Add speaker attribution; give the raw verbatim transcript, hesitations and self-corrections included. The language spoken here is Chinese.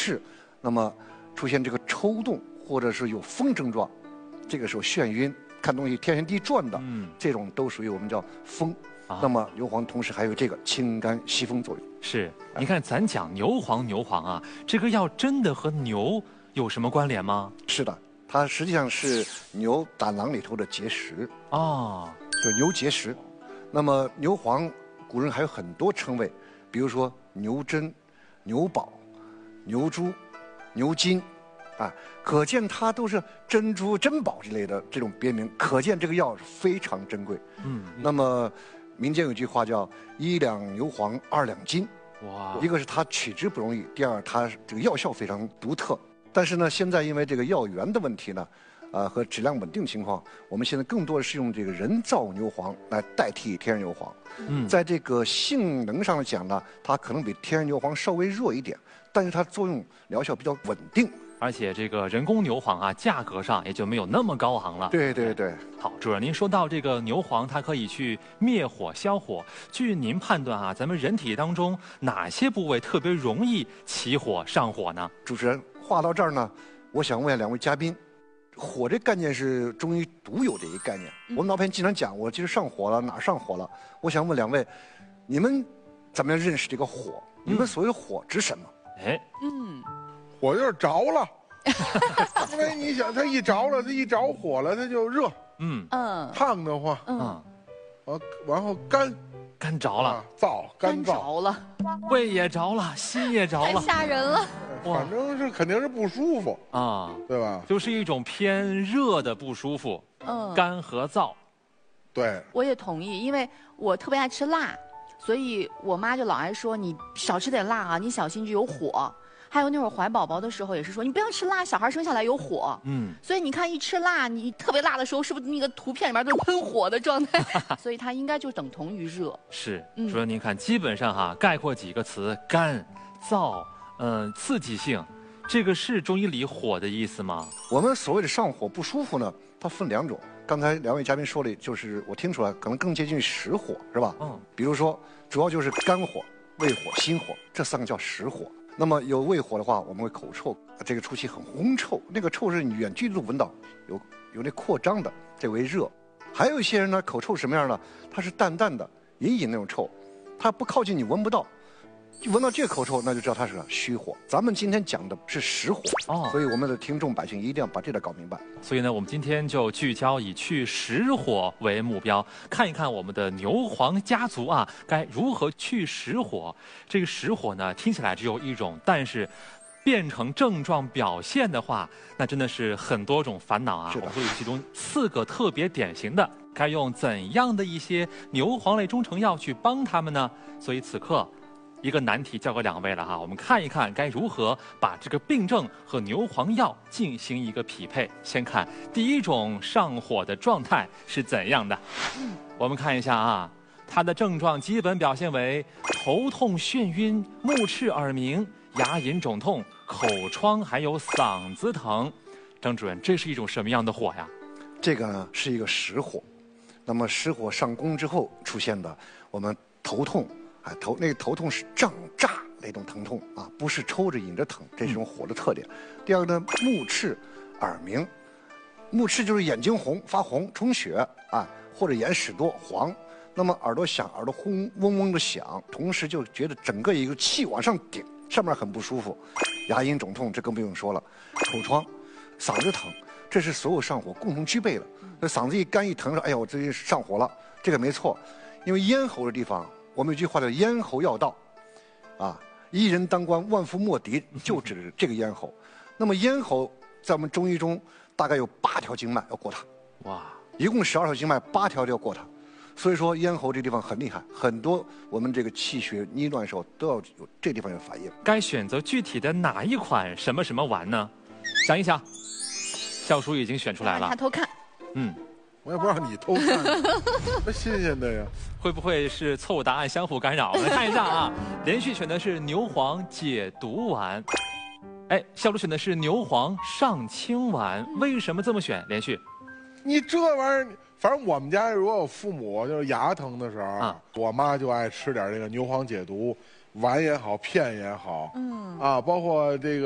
Speaker 1: 赤，那么出现这个抽动或者是有风症状，这个时候眩晕，看东西天旋地转的，嗯，这种都属于我们叫风。啊、那么牛黄同时还有这个清肝息风作用。
Speaker 2: 是，你看咱讲牛黄，牛黄啊，这个药真的和牛有什么关联吗？
Speaker 1: 是的，它实际上是牛胆囊里头的结石哦，就牛结石。那么牛黄，古人还有很多称谓，比如说牛珍、牛宝、牛珠、牛金，啊，可见它都是珍珠、珍宝之类的这种别名，可见这个药是非常珍贵。嗯，那么民间有句话叫“一两牛黄，二两金”。哇，一个是它取之不容易，第二它这个药效非常独特。但是呢，现在因为这个药源的问题呢，呃和质量稳定情况，我们现在更多的是用这个人造牛黄来代替天然牛黄。嗯，在这个性能上来讲呢，它可能比天然牛黄稍微弱一点，但是它作用疗效比较稳定。
Speaker 2: 而且这个人工牛黄啊，价格上也就没有那么高昂了。
Speaker 1: 对对对。
Speaker 2: 好，主任，您说到这个牛黄，它可以去灭火消火。据您判断啊，咱们人体当中哪些部位特别容易起火上火呢？
Speaker 1: 主持人，话到这儿呢，我想问两位嘉宾，火这概念是中医独有的一个概念。嗯、我们老百姓经常讲，我就是上火了，哪上火了？我想问两位，你们怎么样认识这个火？你们所谓的火指什么？哎，
Speaker 3: 嗯。
Speaker 4: 火就是着了，因为你想，它一着了，它一着火了，它就热，嗯嗯，烫得慌，嗯，完然后干，
Speaker 2: 干着了，
Speaker 4: 燥，干燥
Speaker 3: 着了，
Speaker 2: 胃也着了，心也着了，
Speaker 3: 太吓人了。
Speaker 4: 反正是肯定是不舒服啊，对吧？
Speaker 2: 就是一种偏热的不舒服，嗯，干和燥，
Speaker 4: 对。
Speaker 3: 我也同意，因为我特别爱吃辣，所以我妈就老爱说你少吃点辣啊，你小心就有火。还有那会儿怀宝宝的时候也是说，你不要吃辣，小孩生下来有火。嗯，所以你看一吃辣，你特别辣的时候，是不是那个图片里面都是喷火的状态？所以它应该就等同于热。
Speaker 2: 是，主任您看，基本上哈概括几个词：干、燥、嗯、刺激性，这个是中医里火的意思吗？
Speaker 1: 我们所谓的上火不舒服呢，它分两种。刚才两位嘉宾说的，就是我听出来可能更接近于实火，是吧？嗯，比如说主要就是肝火、胃火、心火，这三个叫实火。那么有胃火的话，我们会口臭，这个出气很烘臭，那个臭是你远距离都闻到，有有那扩张的，这为热。还有一些人呢，口臭什么样呢？它是淡淡的、隐隐那种臭，它不靠近你闻不到，一闻到这个口臭，那就知道它是虚火。咱们今天讲的是实火，哦，所以我们的听众百姓一定要把这点搞明白。
Speaker 2: 所以呢，我们今天就聚焦以去实火为目标，看一看我们的牛黄家族啊，该如何去实火。这个实火呢，听起来只有一种，但是变成症状表现的话，那真的是很多种烦恼啊。
Speaker 1: 是的。
Speaker 2: 所以其中四个特别典型的，该用怎样的一些牛黄类中成药去帮他们呢？所以此刻，一个难题交给两位了哈，我们看一看该如何把这个病症和牛黄药进行一个匹配。先看第一种上火的状态是怎样的。我们看一下啊，它的症状基本表现为头痛、眩晕、目赤、耳鸣、牙龈肿痛、口疮，还有嗓子疼。张主任，这是一种什么样的火呀？
Speaker 1: 这个呢是一个实火，那么实火上攻之后出现的，我们头痛。啊，头那个头痛是胀炸那种疼痛啊，不是抽着引着疼，这是一种火的特点。第二个呢，目赤、耳鸣，目赤就是眼睛红发红充血啊，或者眼屎多黄。那么耳朵响，耳朵轰嗡嗡的响，同时就觉得整个一个气往上顶，上面很不舒服。牙龈肿痛，这更不用说了。口疮，嗓子疼，这是所有上火共同具备的。那嗓子一干一疼说，哎呀，我最近上火了，这个没错，因为咽喉的地方。我们有句话叫咽喉要道，啊，一人当关，万夫莫敌，就指这个咽喉。那么咽喉在我们中医中大概有八条经脉要过它，哇，一共十二条经脉，八条都要过它。所以说咽喉这地方很厉害，很多我们这个气血逆乱的时候都要有这地方有反应。
Speaker 2: 该选择具体的哪一款什么什么丸呢？想一想，笑叔已经选出来了。
Speaker 3: 他偷看，
Speaker 2: 嗯。
Speaker 4: 我也不知道你偷看，那新鲜的呀！
Speaker 2: 会不会是错误答案相互干扰？我们看一下啊，连续选的是牛黄解毒丸，哎，笑叔选的是牛黄上清丸，为什么这么选？连续，
Speaker 4: 你这玩意儿，反正我们家如果有父母就是牙疼的时候，啊、我妈就爱吃点这个牛黄解毒丸也好，片也好，嗯啊，包括这个。